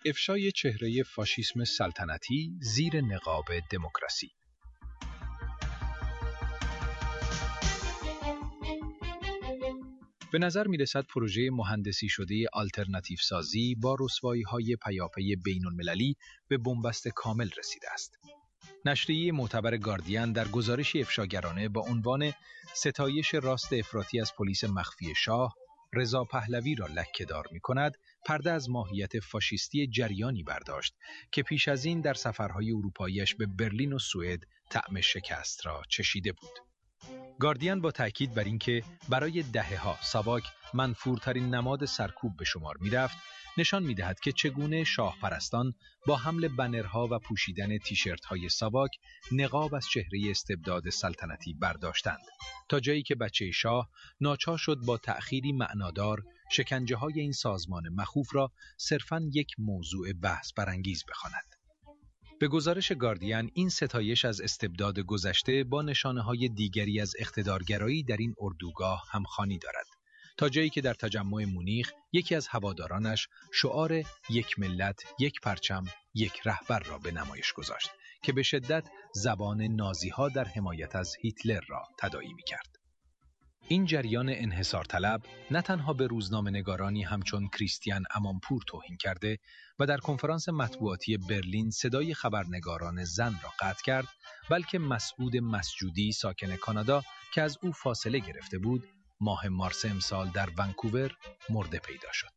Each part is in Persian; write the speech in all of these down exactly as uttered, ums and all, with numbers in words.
افشای چهره فاشیسم سلطنتی زیر نقاب دموکراسی. به نظر می رسد پروژه مهندسی شده آلترناتیو سازی با رسوایی‌های پیاپی بین‌المللی به بنبست کامل رسیده است. نشریه معتبر گاردین در گزارشی افشاگرانه با عنوان ستایش راست افراطی از پلیس مخفی شاه، رضا پهلوی را لکه‌دار می‌کند، پرده از ماهیت فاشیستی جریانی برداشت که پیش از این در سفرهای اروپایی‌اش به برلین و سوئد طعم شکست را چشیده بود. گاردین با تأکید بر اینکه برای دهه‌ها ساواک منفورترین نماد سرکوب به شمار می‌رفت، نشان می‌دهد که چگونه شاه پرستان با حمل بنرها و پوشیدن تیشرت‌های ساواک نقاب از چهره استبداد سلطنتی برداشتند، تا جایی که بچه شاه ناچار شد با تأخیری معنادار شکنجه‌های این سازمان مخوف را صرفاً یک موضوع بحث برانگیز بخواند. به گزارش گاردین، این ستایش از استبداد گذشته با نشانه‌های دیگری از اقتدارگرایی در این اردوگاه همخوانی دارد، تا جایی که در تجمع مونیخ یکی از هوادارانش شعار یک ملت، یک پرچم، یک رهبر را به نمایش گذاشت که به شدت زبان نازی‌ها در حمایت از هیتلر را تداعی می‌کرد. این جریان انحصار طلب نه تنها به روزنامه‌نگارانی همچون کریستیان امانپور توهین کرده و در کنفرانس مطبوعاتی برلین صدای خبرنگاران زن را قطع کرد، بلکه مسعود مسجودی ساکن کانادا که از او فاصله گرفته بود، ماه مارس امسال در ونکوور مرده پیدا شد.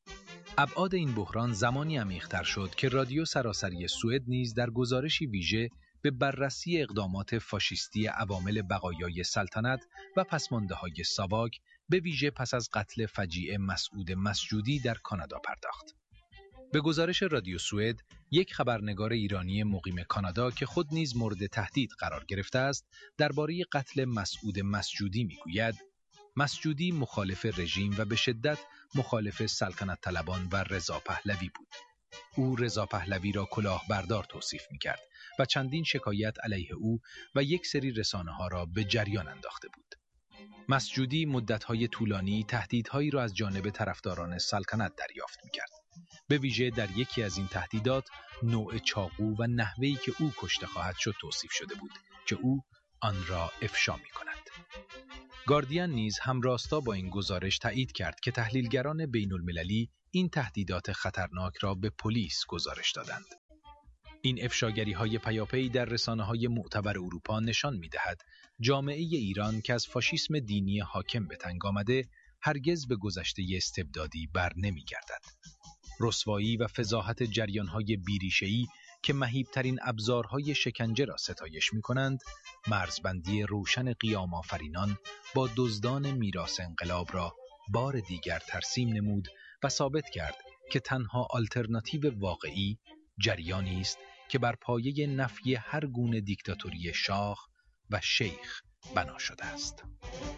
ابعاد این بحران زمانی عمیق‌تر شد که رادیو سراسری سوئد نیز در گزارشی ویژه به بررسی اقدامات فاشیستی عوامل بقایای سلطنت و پسمانده‌های ساواک به ویژه پس از قتل فجیع مسعود مسجودی در کانادا پرداخت. به گزارش رادیو سوئد، یک خبرنگار ایرانی مقیم کانادا که خود نیز مورد تهدید قرار گرفته است، درباره قتل مسعود مسجودی میگوید: مسجودی مخالف رژیم و به شدت مخالف سلطنت طلبان و رضا پهلوی بود. او رضا پهلوی را کلاهبردار توصیف می‌کرد و چندین شکایت علیه او و یک سری رسانه‌ها را به جریان انداخته بود. مسجودی مدت‌های طولانی تهدیدهایی را از جانب طرفداران سلطنت دریافت می‌کرد. به ویژه در یکی از این تهدیدات نوع چاقو و نحوه‌ای که او کشته خواهد شد توصیف شده بود که او آن را افشا می‌کند. گاردین نیز همراستا با این گزارش تایید کرد که تحلیلگران بین‌المللی این تهدیدات خطرناک را به پلیس گزارش دادند. این افشاگری‌های پیاپی در رسانه‌های معتبر اروپا نشان می‌دهد جامعه ایران که از فاشیسم دینی حاکم به تنگ آمده، هرگز به گذشته استبدادی بر نمی‌گردد. رسوایی و فضاحت جریان‌های بیریشه‌ای که مهیب‌ترین ابزارهای شکنجه را ستایش می‌کنند، مرزبندی روشن قیام آفرینان با دزدان میراث انقلاب را بار دیگر ترسیم نمود و ثابت کرد که تنها آلترناتیو واقعی جریانی است که بر پایه نفی هر گونه دیکتاتوری شاه و شیخ بنا شده است.